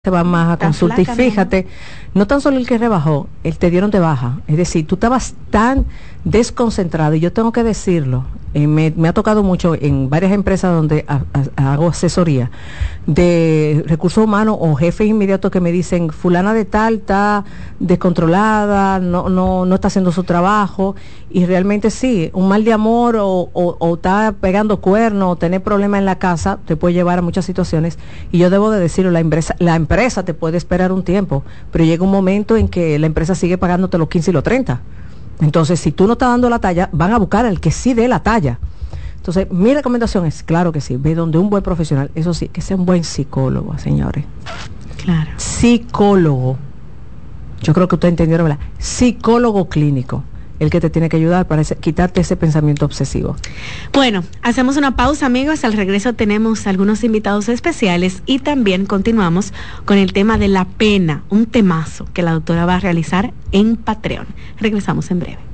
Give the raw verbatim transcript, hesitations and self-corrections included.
te va más a consulta y fíjate, no tan solo el que rebajó, el te dieron de baja, es decir, tú estabas tan desconcentrado, y yo tengo que decirlo, eh, me, me ha tocado mucho en varias empresas donde a, a, hago asesoría de recursos humanos o jefes inmediatos que me dicen, fulana de tal está descontrolada, no, no, no está haciendo su trabajo, y realmente sí, un mal de amor o, o, o está pegando cuernos o tener problemas en la casa te puede llevar a muchas situaciones, y yo debo de decirlo, la empresa, la empresa te puede esperar un tiempo, pero llega un momento en que la empresa sigue pagándote los quince y los treinta. Entonces, si tú no estás dando la talla, van a buscar al que sí dé la talla. Entonces, mi recomendación es, claro que sí, ve donde un buen profesional, eso sí, que sea un buen psicólogo, señores. Claro. Psicólogo. Yo creo que ustedes entendieron, ¿verdad? Psicólogo clínico, el que te tiene que ayudar para ese, quitarte ese pensamiento obsesivo. Bueno, hacemos una pausa, amigos. Al regreso tenemos algunos invitados especiales y también continuamos con el tema de la pena, un temazo que la doctora va a realizar en Patreon. Regresamos en breve.